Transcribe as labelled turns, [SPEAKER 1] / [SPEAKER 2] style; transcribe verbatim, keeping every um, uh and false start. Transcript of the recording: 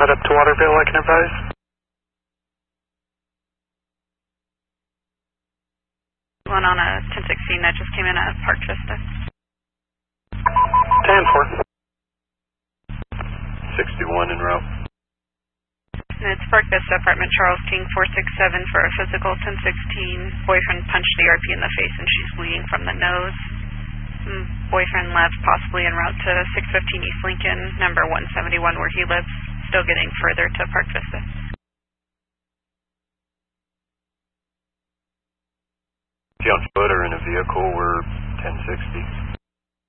[SPEAKER 1] head up to Waterville, I can advise.
[SPEAKER 2] One on a ten sixteen that just came in at Park Vista.
[SPEAKER 1] ten four.
[SPEAKER 3] sixty-one en route.
[SPEAKER 2] And it's Park Vista, apartment Charles King, four six seven for a physical, ten sixteen. Boyfriend punched the R P in the face and she's bleeding from the nose. Mm, boyfriend left, possibly en route to six fifteen East Lincoln, number one seventy-one where he lives, still getting further to Park Vista.
[SPEAKER 3] Is he on foot or in a vehicle? We're ten sixty.